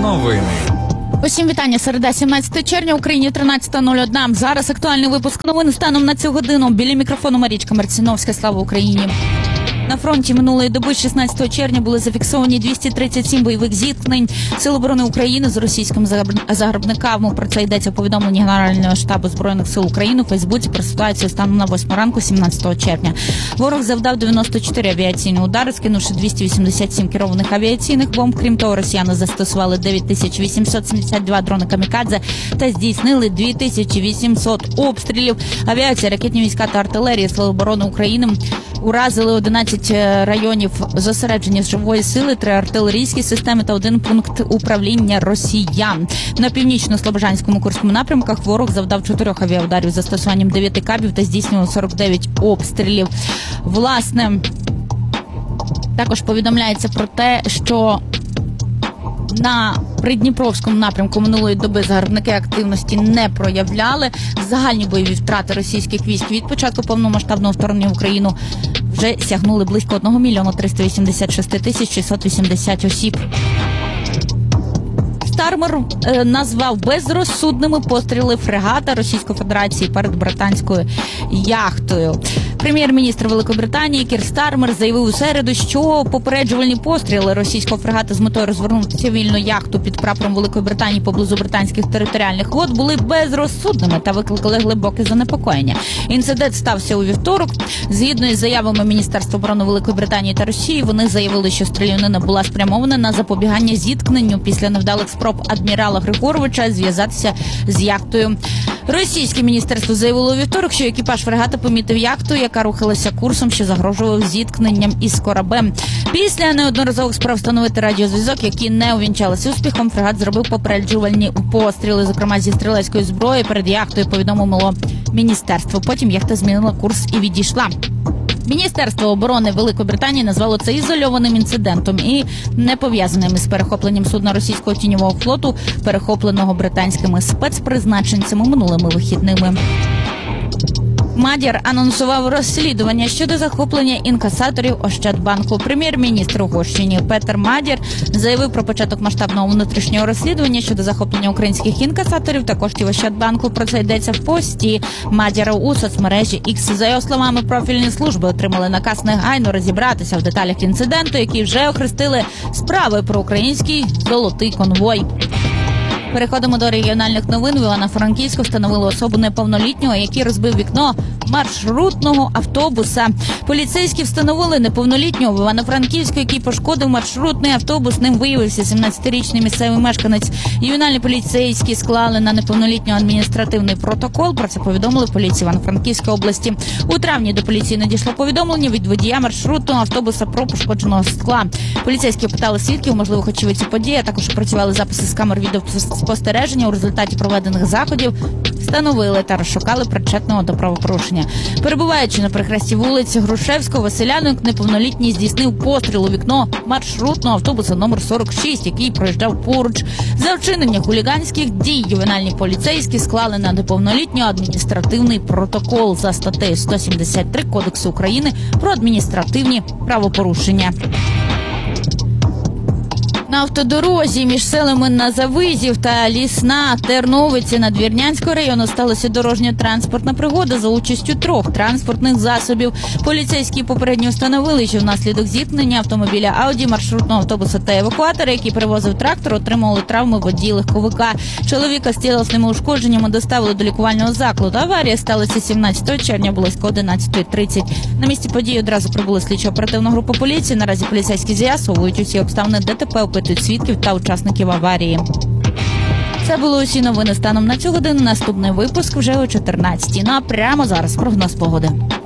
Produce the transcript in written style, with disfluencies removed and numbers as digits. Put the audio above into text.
новини. Усім вітання. Середа, 17 червня, в Україні 13:01. Зараз актуальний випуск новин станом на цю годину. Біля мікрофону Марічка Марціновська. Слава Україні. На фронті минулої доби 16 червня були зафіксовані 237 бойових зіткнень Сил оборони України з російськими загарбниками. Про це йдеться в повідомленні Генерального штабу Збройних сил України у Фейсбуці про ситуацію станом на 8 ранку 17 червня. Ворог завдав 94 авіаційні удари, скинувши 287 керованих авіаційних бомб. Крім того, росіяни застосували 9872 дрони камікадзе та здійснили 2800 обстрілів. Авіація, ракетні війська та артилерія Сил оборони України уразили 11 районів зосередження живої сили, 3 артилерійські системи та 1 пункт управління росіян. На північно-слобожанському Курському напрямках ворог завдав 4 авіаударів з застосуванням 9 кабів та здійснював 49 обстрілів. Власне, також повідомляється про те, що на Придніпровському напрямку минулої доби загарбники активності не проявляли. Загальні бойові втрати російських військ від початку повномасштабного вторгнення в Україну вже сягнули близько 1 мільйона 386 тисяч 680 осіб. Стармер назвав безрозсудними постріли фрегата Російської Федерації перед британською яхтою. Прем'єр-міністр Великобританії Кір Стармер заявив у середу, що попереджувальні постріли російського фрегата з метою розвернути цивільну яхту під прапором Великої Британії поблизу британських територіальних вод були безрозсудними та викликали глибоке занепокоєння. Інцидент стався у вівторок. Згідно із заявами Міністерства оборони Великої Британії та Росії, вони заявили, що стрілянина була спрямована на запобігання зіткненню після невдалих спроб адмірала Григоровича зв'язатися з яхтою. Російське міністерство заявило у вівторок, що екіпаж фрегата помітив яхту, яка рухалася курсом, що загрожував зіткненням із кораблем. Після неодноразових спроб встановити радіозв'язок, які не увінчалися успіхом, фрегат зробив попереджувальні постріли, зокрема зі стрілецької зброї перед яхтою, повідомило міністерство. Потім яхта змінила курс і відійшла. Міністерство оборони Великої Британії назвало це ізольованим інцидентом і не пов'язаним із перехопленням судна російського тіньового флоту, перехопленого британськими спецпризначенцями минулими вихідними. Мадяр анонсував розслідування щодо захоплення інкасаторів Ощадбанку. Прем'єр-міністр Угорщини Петер Мадяр заявив про початок масштабного внутрішнього розслідування щодо захоплення українських інкасаторів та коштів Ощадбанку. Про це йдеться в пості Мадяра у соцмережі X. За його словами, профільні служби отримали наказ негайно розібратися в деталях інциденту, який вже охрестили справи про український золотий конвой. Переходимо до регіональних новин. В Івано-Франківську встановили особу неповнолітнього, який розбив вікно маршрутного автобуса. Поліцейські встановили неповнолітнього в Івано-Франківську, який пошкодив маршрутний автобус. Ним виявився 17-річний місцевий мешканець. Ювенальні поліцейські склали на неповнолітнього адміністративний протокол. Про це повідомили в поліції Івано-Франківської області. У травні до поліції надійшло повідомлення від водія маршрутного автобуса про пошкодженого скла. Поліцейські опитали свідків, можливих очевидців події, а також опрацювали записи з камер відеоспостереження. У результаті проведених заходів встановили та розшукали причетного до правопорушення. Перебуваючи на перехресті вулиці Грушевського, Василянок неповнолітній здійснив постріл у вікно маршрутного автобуса номер 46, який проїжджав поруч. За вчинення хуліганських дій ювенальні поліцейські склали на неповнолітнього адміністративний протокол за статтею 173 Кодексу України про адміністративні правопорушення. На автодорозі між селами Назавизів та Лісна Терновиці Надвірнянського району сталася дорожньо-транспортна пригода за участю 3 транспортних засобів. Поліцейські попередньо встановили, що внаслідок зіткнення автомобіля Ауді, маршрутного автобуса та евакуатора, який перевозив трактор, отримали травми водій легковика. Чоловіка з тілесними ушкодженнями доставили до лікувального закладу. Аварія сталася 17 червня близько 11:30. На місці події одразу прибула слідчо-оперативна група поліції. Наразі поліцейські з'ясовують усі обставини ДТП, опитують свідків та учасників аварії. Це були усі новини станом на цю годину. Наступний випуск вже о 14:00. Ну а прямо зараз прогноз погоди.